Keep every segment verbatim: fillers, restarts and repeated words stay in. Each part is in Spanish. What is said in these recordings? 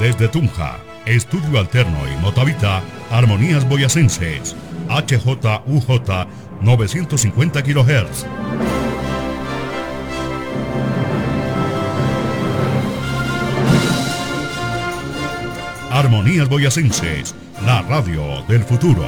Desde Tunja, Estudio Alterno y Motavita, Armonías Boyacenses, H J U J novecientos cincuenta kilohertz. Armonías Boyacenses, la radio del futuro.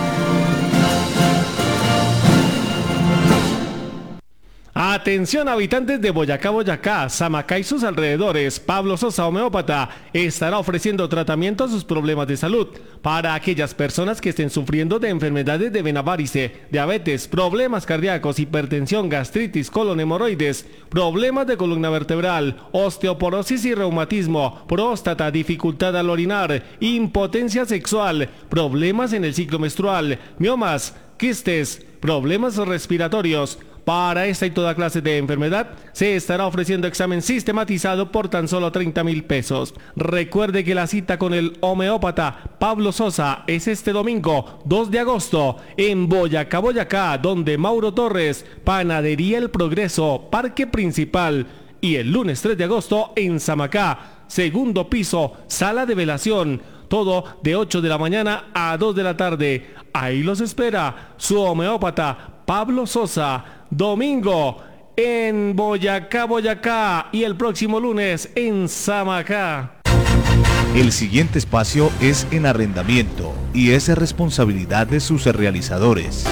Atención habitantes de Boyacá, Boyacá, Samacá y sus alrededores. Pablo Sosa, homeópata, estará ofreciendo tratamiento a sus problemas de salud para aquellas personas que estén sufriendo de enfermedades de vena varice, diabetes, problemas cardíacos, hipertensión, gastritis, colon, hemorroides, problemas de columna vertebral, osteoporosis y reumatismo, próstata, dificultad al orinar, impotencia sexual, problemas en el ciclo menstrual, miomas, quistes, problemas respiratorios. Para esta y toda clase de enfermedad se estará ofreciendo examen sistematizado por tan solo treinta mil pesos. Recuerde que la cita con el homeópata Pablo Sosa es este domingo dos de agosto en Boyacá, Boyacá, donde Mauro Torres, Panadería El Progreso, Parque Principal, y el lunes tres de agosto en Samacá, segundo piso, sala de velación. Todo de ocho de la mañana a dos de la tarde. Ahí los espera su homeópata Pablo Sosa. Domingo en Boyacá, Boyacá, y el próximo lunes en Samacá. El siguiente espacio es en arrendamiento y es responsabilidad de sus realizadores.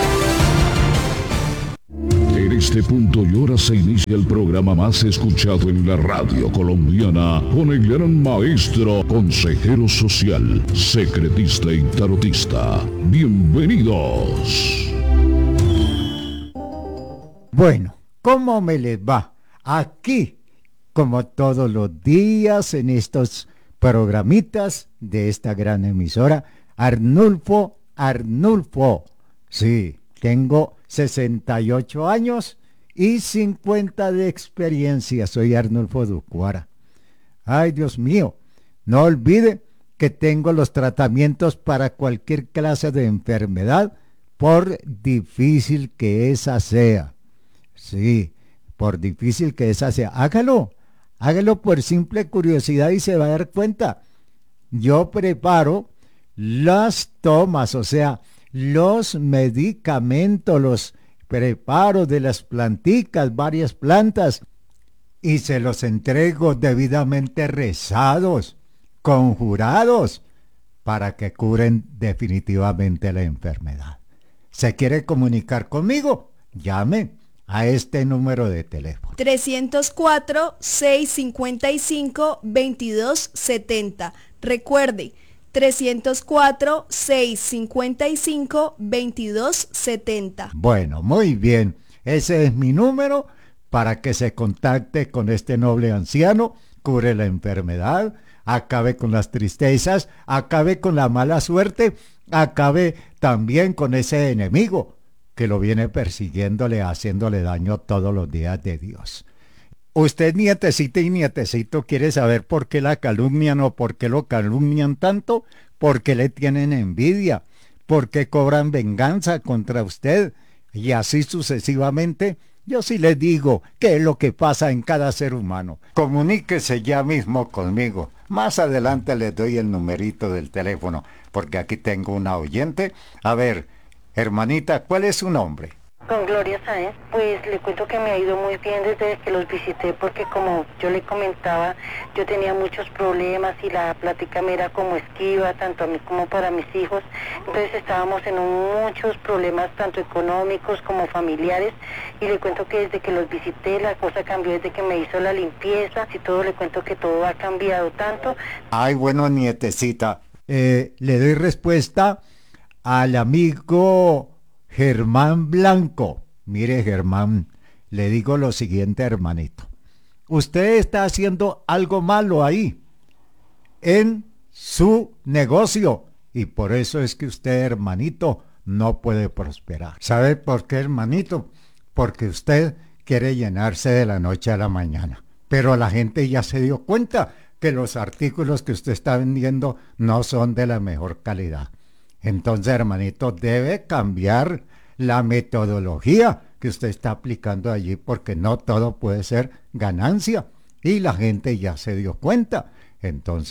En este punto y hora se inicia el programa más escuchado en la radio colombiana con el gran maestro, consejero social, secretista y tarotista. Bienvenidos. Bueno, ¿cómo me les va? Aquí, como todos los días en estos programitas de esta gran emisora, Arnulfo, Arnulfo. Sí, tengo sesenta y ocho años y cincuenta de experiencia. Soy Arnulfo Ducuara. Ay, Dios mío, no olvide que tengo los tratamientos para cualquier clase de enfermedad, por difícil que esa sea. Sí, por difícil que esa sea. Hágalo, hágalo por simple curiosidad y se va a dar cuenta. Yo preparo las tomas, o sea, los medicamentos, los preparo de las planticas, varias plantas, y se los entrego debidamente rezados, conjurados, para que curen definitivamente la enfermedad. ¿Se quiere comunicar conmigo? Llame a este número de teléfono. trescientos cuatro, seiscientos cincuenta y cinco, veintidós setenta. Recuerde, trescientos cuatro, seiscientos cincuenta y cinco, veintidós setenta. Bueno, muy bien. Ese es mi número para que se contacte con este noble anciano, cure la enfermedad, acabe con las tristezas, acabe con la mala suerte, acabe también con ese enemigo que lo viene persiguiéndole, haciéndole daño todos los días de Dios. Usted, nietecita y nietecito, quiere saber por qué la calumnian o por qué lo calumnian tanto, por qué le tienen envidia, por qué cobran venganza contra usted, y así sucesivamente. Yo sí les digo qué es lo que pasa en cada ser humano. Comuníquese ya mismo conmigo. Más adelante les doy el numerito del teléfono, porque aquí tengo una oyente. A ver, hermanita, ¿cuál es su nombre? Con Gloria Sáenz, pues le cuento que me ha ido muy bien desde que los visité, porque como yo le comentaba, yo tenía muchos problemas y la plática me era como esquiva, tanto a mí como para mis hijos. Entonces estábamos en un, muchos problemas, tanto económicos como familiares, y le cuento que desde que los visité la cosa cambió, desde que me hizo la limpieza y todo, le cuento que todo ha cambiado tanto. Ay, bueno, nietecita, eh, le doy respuesta al amigo Germán Blanco. Mire, Germán, le digo lo siguiente, hermanito. Usted está haciendo algo malo ahí, en su negocio, y por eso es que usted, hermanito, no puede prosperar. ¿Sabe por qué, hermanito? Porque usted quiere llenarse de la noche a la mañana. Pero la gente ya se dio cuenta que los artículos que usted está vendiendo no son de la mejor calidad. Entonces, hermanito, debe cambiar la metodología que usted está aplicando allí, porque no todo puede ser ganancia. Y la gente ya se dio cuenta. Entonces,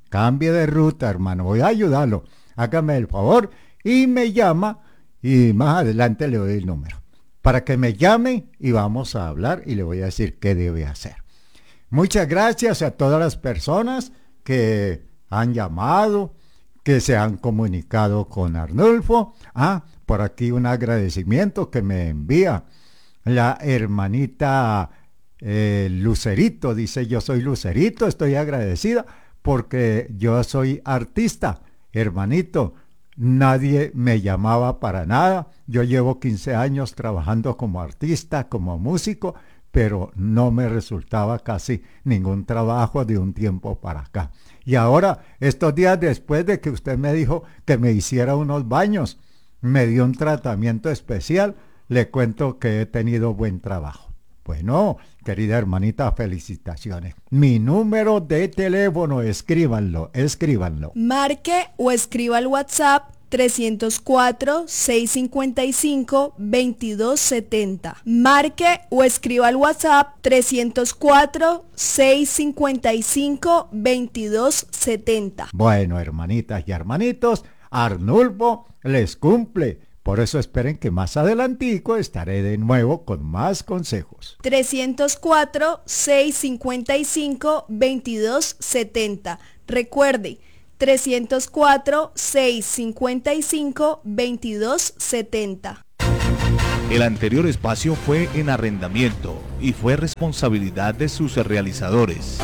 cambie de ruta, hermano, voy a ayudarlo. Hágame el favor y me llama y más adelante le doy el número para que me llame y vamos a hablar y le voy a decir qué debe hacer. Muchas gracias a todas las personas que han llamado, que se han comunicado con Arnulfo. Ah, por aquí un agradecimiento que me envía la hermanita eh, Lucerito. Dice, yo soy Lucerito, estoy agradecida porque yo soy artista. Hermanito, nadie me llamaba para nada. Yo llevo quince años trabajando como artista, como músico, pero no me resultaba casi ningún trabajo de un tiempo para acá. Y ahora, estos días después de que usted me dijo que me hiciera unos baños, me dio un tratamiento especial, le cuento que he tenido buen trabajo. Bueno, querida hermanita, felicitaciones. Mi número de teléfono, escríbanlo, escríbanlo. Marque o escriba al WhatsApp trescientos cuatro, seiscientos cincuenta y cinco, veintidós setenta. Marque o escriba al WhatsApp trescientos cuatro, seiscientos cincuenta y cinco, veintidós setenta. Bueno, hermanitas y hermanitos, Arnulfo les cumple. Por eso esperen que más adelantico estaré de nuevo con más consejos. trescientos cuatro, seiscientos cincuenta y cinco, veintidós setenta. Recuerde, trescientos cuatro, seiscientos cincuenta y cinco, veintidós setenta. El anterior espacio fue en arrendamiento y fue responsabilidad de sus realizadores.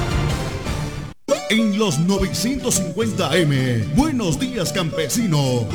En los novecientos cincuenta eme, Buenos Días Campesino,